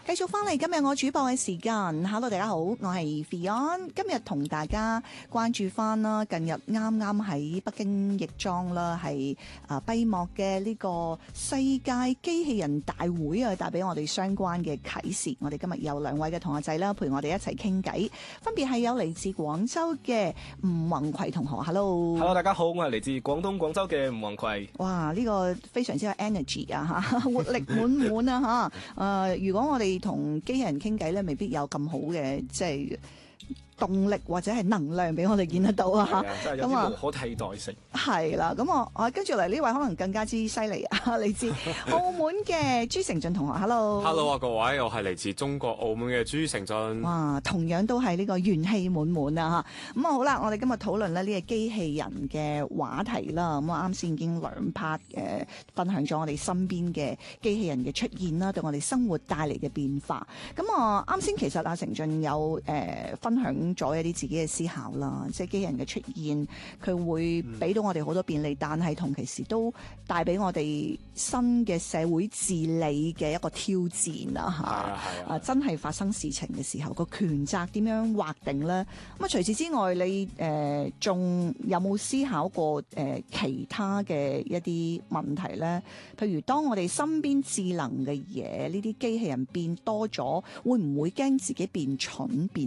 繼續翻嚟今日我主播嘅時間 ，Hello 大家好，我係 Fion， 今日同大家關注翻啦，近日啱啱喺北京亦莊啦，係閉幕嘅呢個世界機器人大會啊，帶俾我哋相關嘅啟示。我哋今日有兩位嘅同學仔啦，陪我哋一齊傾偈，分別係有嚟自廣州嘅吳宏葵同學 ，Hello， 大家好，我係嚟自廣東廣州嘅吳宏葵。 哇，呢個非常之有 energy 啊嚇，活力滿滿啊嚇，如果我哋同機器人傾偈咧，未必有咁好嘅即係動力或者係能量俾我哋見得到啊！嚇， 真係有啲無可替代性。 係啦，咁我跟住嚟呢位可能更加之犀利啊！嚟自澳門嘅朱成俊同學，Hello，Hello 啊各位，我係嚟自中國澳門嘅朱成俊。 哇，同樣都係呢個元氣滿滿啊！嚇，咁啊好啦，我哋今日討論咧呢個機器人嘅話題啦。咁啊啱先已經兩 part 分享咗我哋身邊嘅機器人嘅出現啦，對我哋生活帶嚟嘅變化。咁啊啱先其實阿成俊有分享咗一啲自己嘅思考啦，即係機器人嘅出現，佢會俾到我哋好多便利，但係同其時都帶俾我哋新嘅社會治理嘅一個挑戰啊！嚇，真係發生事情嘅時候，個權責點樣劃定咧？咁啊，除此之外，你仲有冇思考過其他嘅一啲問題咧？譬如當我哋身邊智能嘅嘢，呢啲機器人變多咗，會唔會驚自己變蠢變